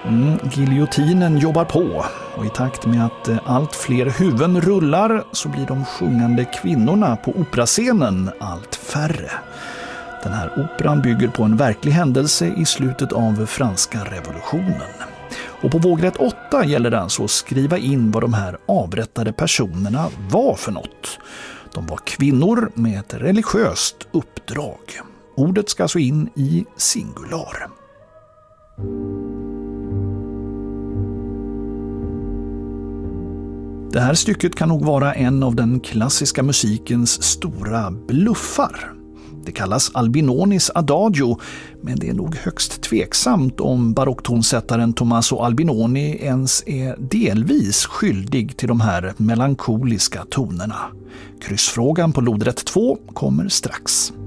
Giljotinen jobbar på och i takt med att allt fler huvuden rullar så blir de sjungande kvinnorna på operascenen allt färre. Den här operan bygger på en verklig händelse i slutet av franska revolutionen. Och på vågrätt 8 gäller det alltså att skriva in vad de här avrättade personerna var för något. De var kvinnor med ett religiöst uppdrag. Ordet ska alltså in i singular. Det här stycket kan nog vara en av den klassiska musikens stora bluffar. Det kallas Albinonis adagio, men det är nog högst tveksamt om barocktonsättaren Tommaso Albinoni ens är delvis skyldig till de här melankoliska tonerna. Kryssfrågan på lodrätt 2 kommer strax.